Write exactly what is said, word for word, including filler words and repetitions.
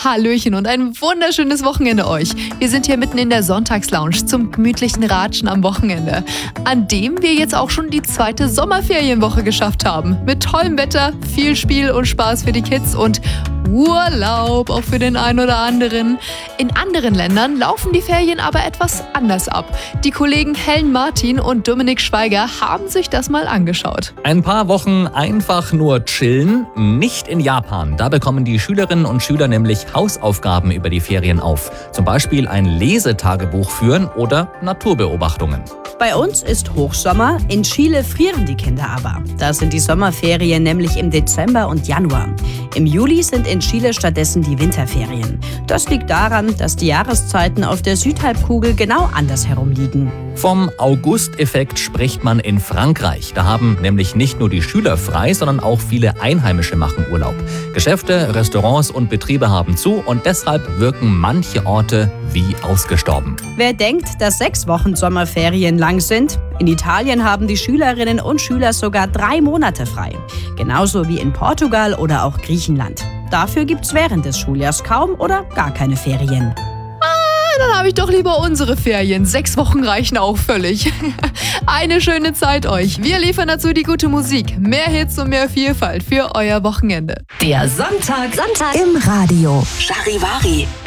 Hallöchen und ein wunderschönes Wochenende euch. Wir sind hier mitten in der Sonntagslounge zum gemütlichen Ratschen am Wochenende, an dem wir jetzt auch schon die zweite Sommerferienwoche geschafft haben. Mit tollem Wetter, viel Spiel und Spaß für die Kids und Urlaub auch für den einen oder anderen. In anderen Ländern laufen die Ferien aber etwas anders ab. Die Kollegen Helen Martin und Dominik Schweiger haben sich das mal angeschaut. Ein paar Wochen einfach nur chillen, nicht in Japan. Da bekommen die Schülerinnen und Schüler nämlich Hausaufgaben über die Ferien auf. Zum Beispiel ein Lesetagebuch führen oder Naturbeobachtungen. Bei uns ist Hochsommer, in Chile frieren die Kinder aber. Da sind die Sommerferien nämlich im Dezember und Januar. Im Juli sind in Chile stattdessen die Winterferien. Das liegt daran, dass die Jahreszeiten auf der Südhalbkugel genau andersherum liegen. Vom August-Effekt spricht man in Frankreich. Da haben nämlich nicht nur die Schüler frei, sondern auch viele Einheimische machen Urlaub. Geschäfte, Restaurants und Betriebe haben zu und deshalb wirken manche Orte wie ausgestorben. Wer denkt, dass sechs Wochen Sommerferien lang sind? In Italien haben die Schülerinnen und Schüler sogar drei Monate frei. Genauso wie in Portugal oder auch Griechenland. Dafür gibt's während des Schuljahrs kaum oder gar keine Ferien. Dann habe ich doch lieber unsere Ferien. Sechs Wochen reichen auch völlig. Eine schöne Zeit euch. Wir liefern dazu die gute Musik. Mehr Hits und mehr Vielfalt für euer Wochenende. Der Sonntag, Sonntag im Radio. Charivari.